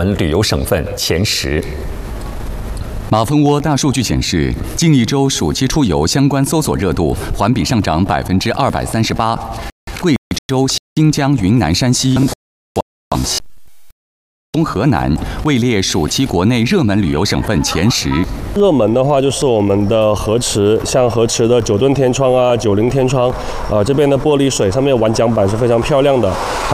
门旅游省份前10。 马蜂窝大数据显示，近1周暑期出游相关搜索热度环比上涨238%。贵州、新疆、云南、山西、广西、河南位列暑期国内热门旅游省份前10。 热门的话就是我们的河池，像河池的9吨天窗啊、90天窗，这边的玻璃水上面玩桨板是非常漂亮的。